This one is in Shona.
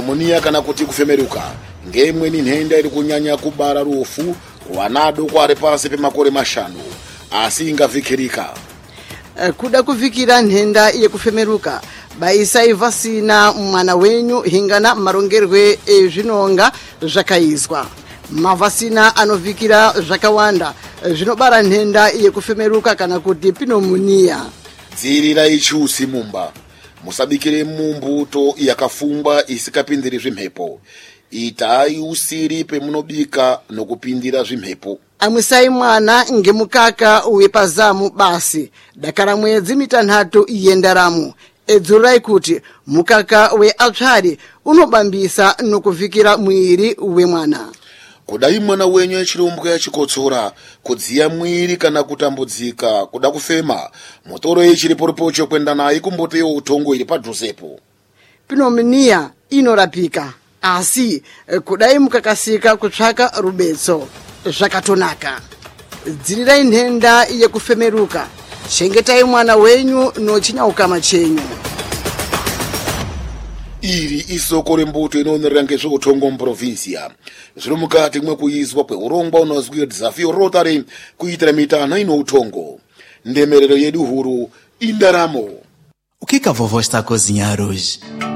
Pneumonia kana kuti kufemeruka ngemweni nhenda iri kunyanya kubara rufu wanado kwari pasi pemakore 5 asi ingavhikirika. Kuda kuvikira nhenda yekufemeruka baisai vasina mwana wenyu hingana marongerwe ezvinonga zvakaizwa. Mavasina anovikira zvakawanda zvinobara nhenda yekufemeruka kana kuti pneumonia. Dzirirai chusi mumba. Musabikire mumbuto yakafungwa isikapindiri zvimhepo. Itai usiri pemunobika nokupindira zvimhepo. Amwisai mwana ngemukaka wepazamu basi. Dakara mwedzi 3 yendaramo. Edzurai kuti mukaka weapsari unobambisa nokuvikira mwiri wemwana. Kudai mwana wenyu echirumbwa yachikotsora, kudziya mwiri kana kutambudzika, kuda kufema, motoro yechiriporipocho kwenda naye kumboteyo utongo iri padhuzepo. Pneumonia inorapika, asi kudai mukakasika kutsvaka rubetso zvakatonaka. Dzirirai nhenda yekufemeruka. Chengetai mwana wenyu nochinyauka chenyu. Iri isoko rembuto inoonera ngezveutongo muprovinsia. Zviri mukati mwekuizwa kweurongwa unozwi Desafio Rotary kuitira mitana inoutongo. Ndemerero yedu huru indaramo. O que a vovó está a cozinhar hoje?